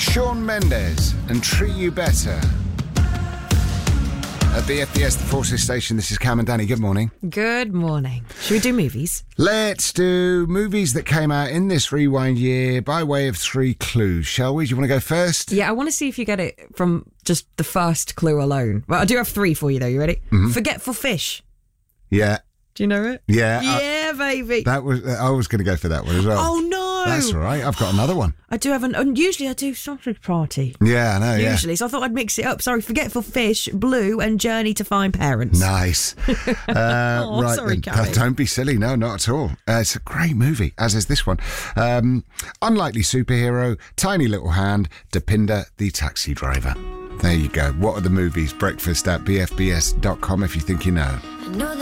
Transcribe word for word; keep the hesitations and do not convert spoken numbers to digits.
Shawn Mendes and Treat You Better. At the F B S, the Forces Station, this is Cam and Danny. Good morning. Good morning. Should we do movies? Let's do movies that came out in this rewind year by way of three clues, shall we? Do you want to go first? Yeah, I want to see if you get it from just the first clue alone. Well, I do have three for you, though. You ready? Mm-hmm. Forgetful Fish. Yeah. Do you know it? Yeah. Yeah, I, baby. That was. I was going to go for that one as well. Oh, no. That's all right. I've got another one. I do have an... And usually I do Sausage Party. Yeah, I know, yeah. Usually, so I thought I'd mix it up. Sorry, Forgetful Fish, Blue, and Journey to Find Parents. Nice. Uh, oh, right, sorry, then. Don't be silly. No, not at all. Uh, it's a great movie, as is this one. Um, Unlikely Superhero, Tiny Little Hand, Depinder the Taxi Driver. There you go. What are the movies? Breakfast at b f b s dot com if you think you know. I know that